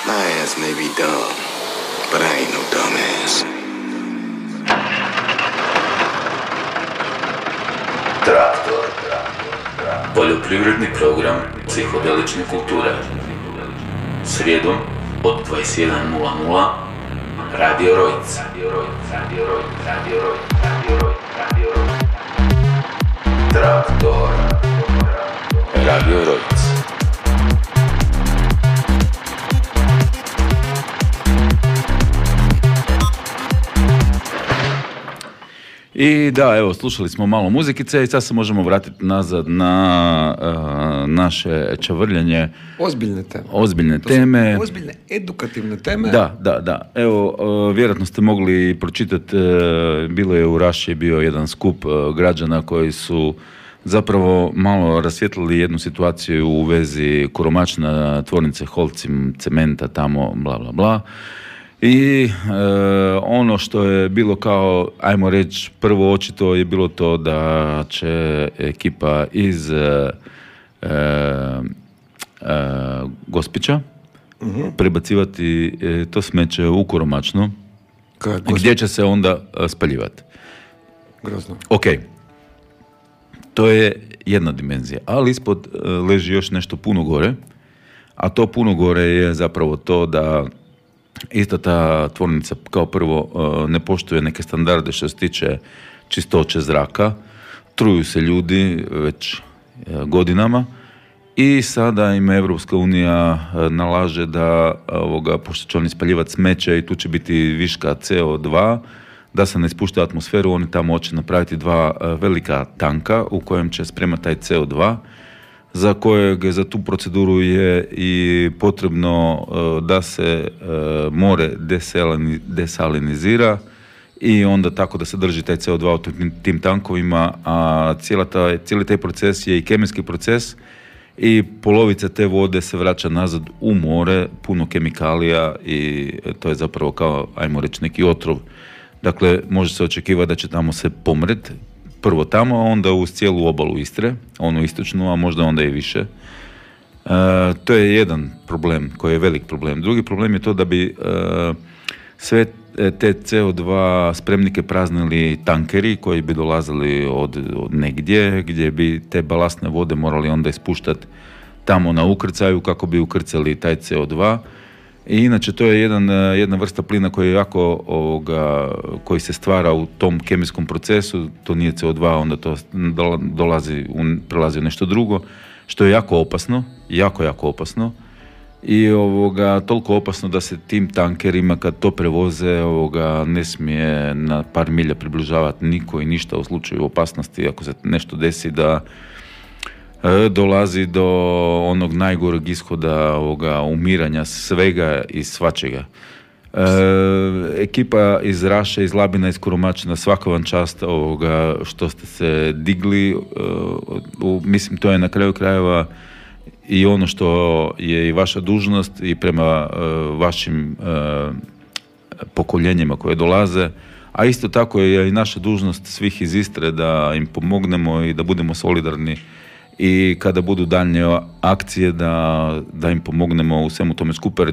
My ass may be dumb, but I ain't no dumbass. Traktor. Poljoprivredni program psihodelične kulture. Srijedom od 21:00 Radio Rojc. Traktor. Radio Rojc. I da, evo, slušali smo malo muzikice i sad se možemo vratiti nazad na naše čavrljanje. Ozbiljne teme. Ozbiljne edukativne teme. Da. Evo, vjerojatno ste mogli pročitati, bilo je u Raši bio jedan skup građana koji su zapravo malo rasvijetlili jednu situaciju u vezi kuromačna tvornice Holcim cementa tamo, bla, bla, bla. I ono što je bilo kao, ajmo reći, prvo očito je bilo to da će ekipa iz Gospića prebacivati to smeće u kuromačnu, gdje će se onda spaljivati. Grozno. Ok, to je jedna dimenzija, ali ispod leži još nešto puno gore, a to puno gore je zapravo to da ista ta tvornica kao prvo ne poštuje neke standarde što se tiče čistoće zraka, truju se ljudi već godinama i sada im Evropska unija nalaže da pošto će oni spaljivati smeće i tu će biti viška CO2, da se ne ispušta atmosferu, oni tamo hoće napraviti dva velika tanka u kojem će spremati taj CO2, za kojeg za tu proceduru je i potrebno da se more desalinizira i onda tako da se drži taj CO2 u tim tankovima, a cijeli taj proces je i kemijski proces i polovica te vode se vraća nazad u more, puno kemikalija i to je zapravo kao, ajmo reći, neki otrov. Dakle, može se očekivati da će tamo se pomret, prvo tamo, a onda uz cijelu obalu Istre, onu istočnu, a možda onda i više. To je jedan problem koji je velik problem. Drugi problem je to da bi sve te CO2 spremnike praznili tankeri koji bi dolazili od negdje, gdje bi te balastne vode morali onda ispuštati tamo na ukrcaju kako bi ukrcali taj CO2. I inače to je jedna vrsta plina koji je koji se stvara u tom kemijskom procesu, to nije CO2, onda to prelazi u nešto drugo, što je jako opasno, jako opasno. I toliko opasno da se tim tankerima kad to prevoze ne smije na par milja približavati niko i ništa u slučaju opasnosti, ako se nešto desi da dolazi do onog najgoreg ishoda umiranja svega i svačega. Ekipa iz Raše, iz Labina, iz Kuromačina, svaka vam čast što ste se digli. Mislim, to je na kraju krajeva i ono što je i vaša dužnost i prema vašim pokoljenjima koje dolaze, a isto tako je i naša dužnost svih iz Istre da im pomognemo i da budemo solidarni i kada budu daljnje akcije da im pomognemo u svemu tome skupa.